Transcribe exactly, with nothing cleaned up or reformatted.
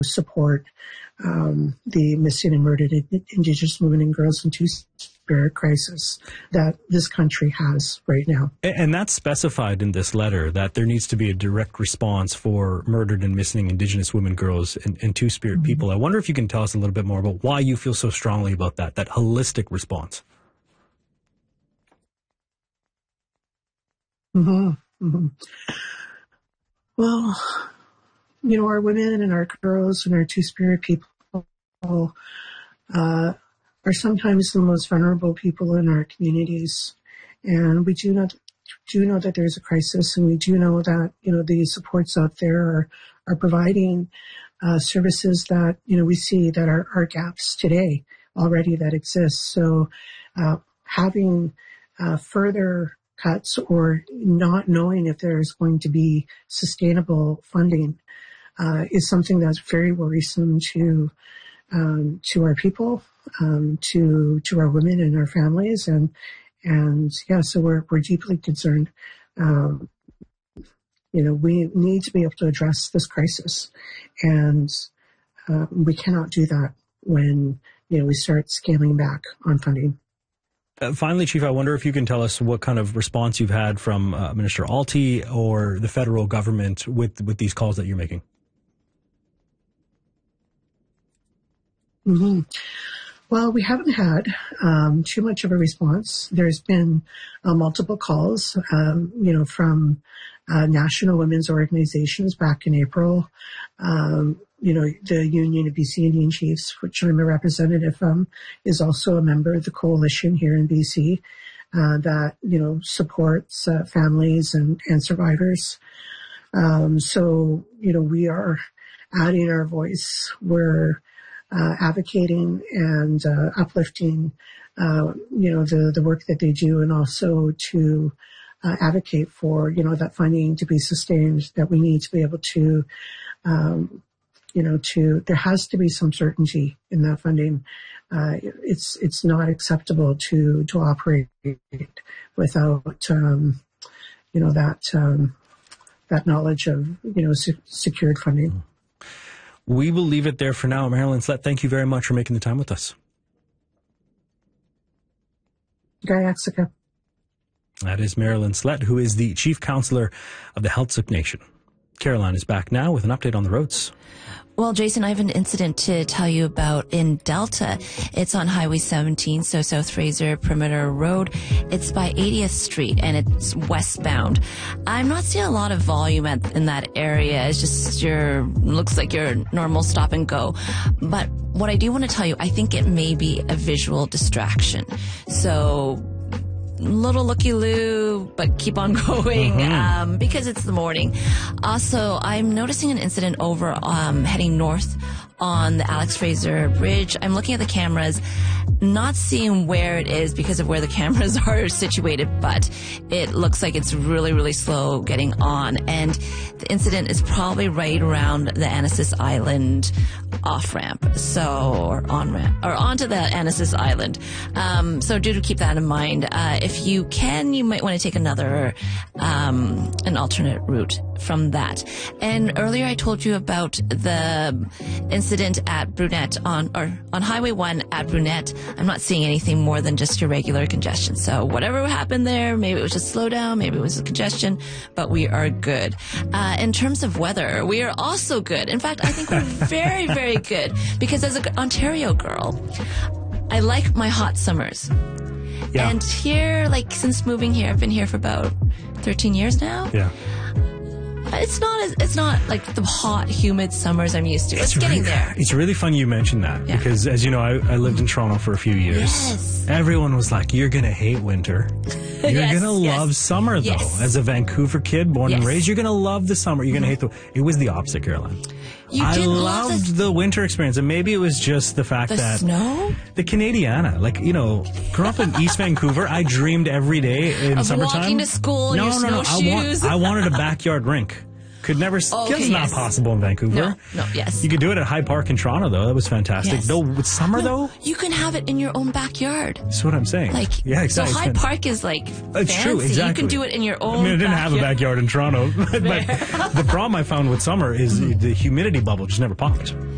support um, the missing and murdered Indigenous women and girls in Two-Spirit crisis that this country has right now. And that's specified in this letter, that there needs to be a direct response for murdered and missing Indigenous women, girls, and, and Two-Spirit mm-hmm. people. I wonder if you can tell us a little bit more about why you feel so strongly about that, that holistic response. Mm-hmm. Mm-hmm. Well, you know, our women and our girls and our Two-Spirit people uh, are sometimes the most vulnerable people in our communities. And we do not do know that there's a crisis, and we do know that, you know, the supports out there are, are providing uh, services that, you know, we see that are, are gaps today already that exist. So uh, having uh, further cuts or not knowing if there's going to be sustainable funding uh, is something that's very worrisome to um, to our people, um, to to our women and our families, and and yeah, so we're we're deeply concerned. Um, you know, we need to be able to address this crisis, and uh, we cannot do that when you know we start scaling back on funding. Uh, finally, Chief, I wonder if you can tell us what kind of response you've had from uh, Minister Alty or the federal government with, with these calls that you're making. Mm-hmm. Well, we haven't had um, too much of a response. There's been uh, multiple calls, um, you know, from uh, national women's organizations back in April. Um, You know, the Union of B C Indian Chiefs, which I'm a representative from, is also a member of the coalition here in B C uh, that, you know, supports uh, families and, and survivors. Um, so, you know, we are adding our voice. We're uh, advocating and uh, uplifting, uh, you know, the, the work that they do, and also to uh, advocate for, you know, that funding to be sustained, that we need to be able to um, you know, to, there has to be some certainty in that funding. Uh, it's, it's not acceptable to, to operate without, um, you know, that, um, that knowledge of, you know, se- secured funding. We will leave it there for now. Marilyn Slett, thank you very much for making the time with us. Gaiaxica. That is Marilyn Slett, who is the Chief Counselor of the Heiltsuk Nation. Caroline is back now with an update on the roads. Well, Jason, I have an incident to tell you about in Delta. It's on Highway seventeen, so South Fraser Perimeter Road. It's by eightieth Street, and it's westbound. I'm not seeing a lot of volume at, in that area. It's just your, looks like your normal stop and go. But what I do want to tell you, I think it may be a visual distraction. So, little looky-loo, but keep on going, mm-hmm. um, because it's the morning. Also, I'm noticing an incident over, um, heading north on the Alex Fraser Bridge. I'm looking at the cameras, not seeing where it is because of where the cameras are situated, but it looks like it's really, really slow getting on. And the incident is probably right around the Anasis Island off-ramp, so, or on-ramp, or onto the Anasis Island. Um, so do keep that in mind. Uh, if you can, you might want to take another, um, an alternate route from that. And earlier I told you about the incident at Brunette on, or on Highway one at Brunette. I'm not seeing anything more than just your regular congestion. So whatever happened there, maybe it was just slow down, maybe it was a congestion, but we are good. Uh, in terms of weather, we are also good. In fact, I think we're very, very good, because as an Ontario girl, I like my hot summers. Yeah. And here, like, since moving here, I've been here for about thirteen years now. Yeah. It's not as, it's not like the hot, humid summers I'm used to. It's, it's getting really, there. It's really funny you mentioned that, yeah. because as you know, I, I lived in Toronto for a few years. Yes. Everyone was like, you're going to hate winter. You're yes, going to yes. love summer, though. Yes. As a Vancouver kid, born yes. and raised, you're going to love the summer. You're going to mm-hmm. hate the... It was the opposite, Caroline. You I did loved love the... the winter experience, and maybe it was just the fact the that... snow? The Canadiana. Like, you know, growing up in East Vancouver, I dreamed every day in of summertime. walking to school in no, your no, no, snowshoes. I, want, I wanted a backyard rink. Could never. Oh, okay, that's yes. not possible in Vancouver. No, no, yes. You could do it at Hyde Park in Toronto, though. That was fantastic. Yes. Though with summer, no, though, you can have it in your own backyard. That's what I'm saying. Like, yeah, exactly. So Hyde Park is like it's fancy. True, exactly. You can do it in your own. I mean, I didn't backyard. have a backyard in Toronto, but the problem I found with summer is the humidity bubble just never popped.